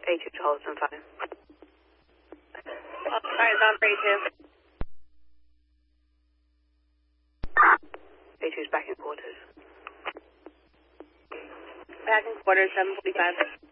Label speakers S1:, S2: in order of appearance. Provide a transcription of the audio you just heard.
S1: A2 to hold some phone.
S2: Alright, on 32.
S1: A2's back in quarters.
S2: Back in quarters, 745.